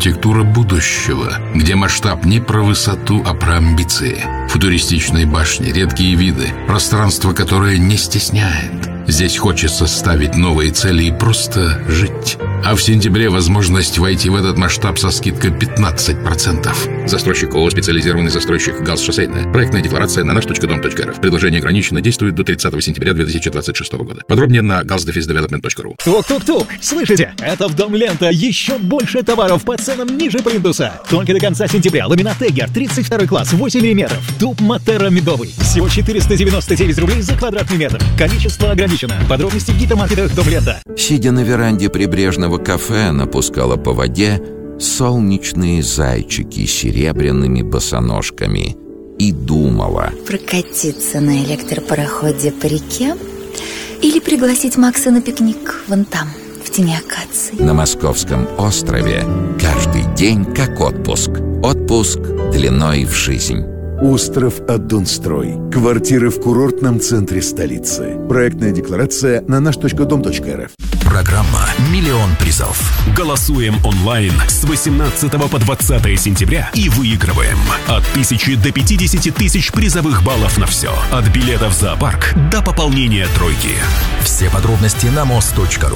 архитектура будущего, где масштаб не про высоту, а про амбиции. Футуристичные башни, редкие виды, пространство, которое не стесняет. Здесь хочется ставить новые цели и просто жить. А в сентябре возможность войти в этот масштаб со скидкой 15%. Застройщик ООО «Специализированный застройщик ГАЗ Шоссейная». Проектная декларация на наш.дом.рф. Предложение ограничено, действует до 30 сентября 2026 года. Подробнее на gaz-development.ru. Тук-тук-тук! Слышите? Это в Дом Лента. Еще больше товаров по ценам ниже плинтуса. Только до конца сентября. Ламинат Эггер, 32 класс, 8 мм. Туб Матера медовый. Всего 499 рублей за квадратный метр. Количество ограничено. Подробности в гипермаркетах Дом Лента. Сидя на веранде прибрежного кафе, она пускала по воде солнечные зайчики с серебряными босоножками и думала: прокатиться на электропароходе по реке или пригласить Макса на пикник вон там, в тени акаций. На Московском острове каждый день как отпуск. Отпуск длиной в жизнь. Остров Аддонстрой. Квартиры в курортном центре столицы. Проектная декларация на наш.дом.рф. Программа «Миллион призов». Голосуем онлайн с 18 по 20 сентября и выигрываем от 1000 до 50 тысяч призовых баллов на все. От билетов в зоопарк до пополнения тройки. Все подробности на mos.ru.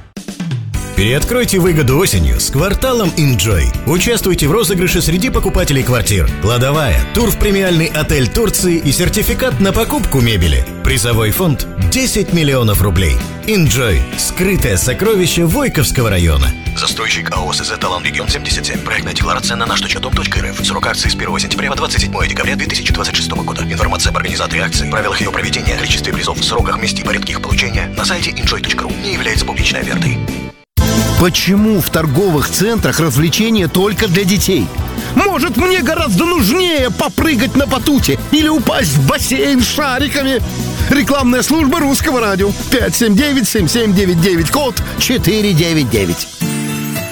Переоткройте выгоду осенью с кварталом Enjoy. Участвуйте в розыгрыше среди покупателей квартир. Кладовая, тур в премиальный отель Турции и сертификат на покупку мебели. Призовой фонд 10 миллионов рублей. Enjoy. Скрытое сокровище Войковского района. Застройщик АО СЗ «Талан Регион 77». Проектная декларация на наш.дом.рф. Срок акции с 1 сентября по 27 декабря 2026 года. Информация об организации акции, правилах ее проведения, количестве призов, сроках, месте и порядке их получения на сайте enjoy.ru. Не является публичной офертой. Почему в торговых центрах развлечения только для детей? Может, мне гораздо нужнее попрыгать на батуте или упасть в бассейн с шариками? Рекламная служба Русского радио. 579-7799, код 499.